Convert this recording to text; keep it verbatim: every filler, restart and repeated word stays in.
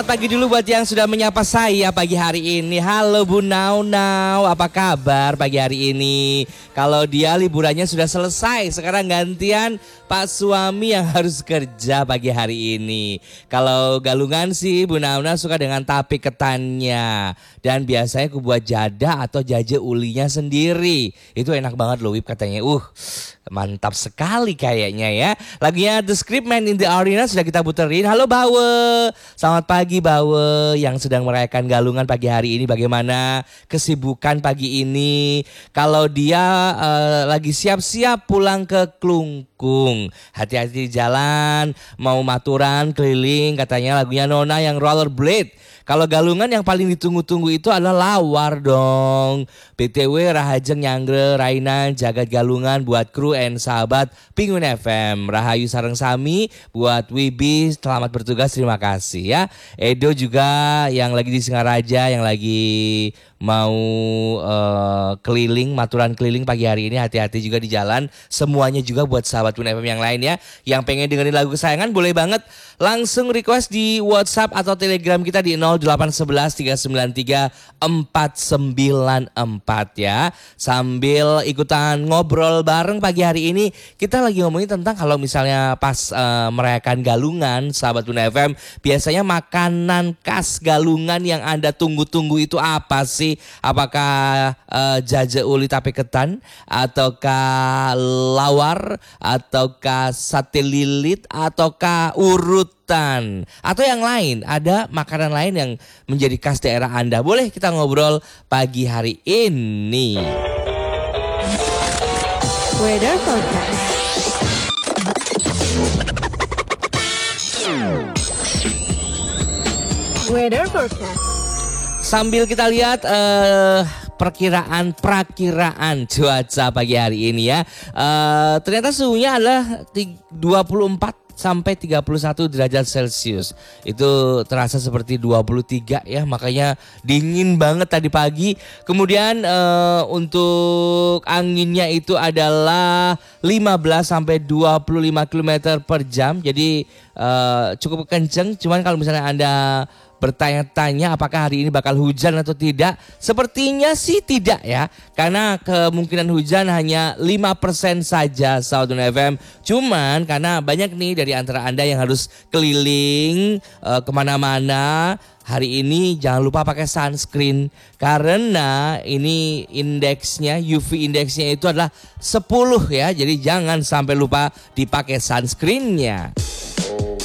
Pagi dulu buat yang sudah menyapa saya pagi hari ini. Halo Bu Nau Nau, apa kabar pagi hari ini? Kalau dia liburannya sudah selesai, sekarang gantian Pak suami yang harus kerja pagi hari ini. Kalau galungan sih Bu Nau Nau suka dengan tapi ketannya. Dan biasanya aku buat jada atau jaje ulinya sendiri. Itu enak banget loh Wip katanya. Uh, mantap sekali kayaknya ya. Lagunya The Script Man in the Arena sudah kita puterin. Halo Bawe, selamat pagi Bawe yang sedang merayakan galungan pagi hari ini. Bagaimana kesibukan pagi ini? Kalau dia uh, lagi siap-siap pulang ke Klungkung, hati-hati di jalan, mau maturan keliling, katanya lagunya Nona yang Rollerblade. Kalau galungan yang paling ditunggu-tunggu itu adalah lawar dong. B T W Rahajeng Nyangre Rainan Jagat Galungan buat kru and sahabat Pingun F M. Rahayu Sareng Sami buat Wibi, selamat bertugas, terima kasih ya. Edo juga yang lagi di Singaraja, yang lagi mau uh, keliling, maturan keliling pagi hari ini, hati-hati juga di jalan. Semuanya juga buat sahabat Pingun F M yang lain ya. Yang pengen dengerin lagu kesayangan boleh banget langsung request di WhatsApp atau Telegram kita di nol delapan satu satu tiga sembilan tiga empat sembilan empat ya. Sambil ikutan ngobrol bareng pagi hari ini, kita lagi ngomongin tentang kalau misalnya pas uh, merayakan galungan, sahabat Pingun F M, biasanya makanan khas galungan yang Anda tunggu-tunggu itu apa sih? Apakah uh, jaje uli tape ketan, ataukah lawar, ataukah sate lilit, ataukah urutan, atau yang lain? Ada makanan lain yang menjadi khas daerah Anda? Boleh kita ngobrol pagi hari ini. Weather forecast. Weather forecast. Sambil kita lihat uh, perkiraan perakiraan cuaca pagi hari ini ya. Uh, ternyata suhunya adalah dua puluh empat sampai tiga puluh satu derajat Celcius. Itu terasa seperti dua puluh tiga ya, makanya dingin banget tadi pagi. Kemudian uh, untuk anginnya itu adalah lima belas sampai dua puluh lima kilometer per jam. Jadi uh, cukup kenceng. Cuman kalau misalnya Anda bertanya-tanya apakah hari ini bakal hujan atau tidak, sepertinya sih tidak ya, karena kemungkinan hujan hanya lima persen saja sahabat Pingun F M. Cuman karena banyak nih dari antara Anda yang harus keliling uh, kemana-mana, hari ini jangan lupa pakai sunscreen, karena ini indeksnya, U V indeksnya itu adalah sepuluh ya, jadi jangan sampai lupa dipakai sunscreennya.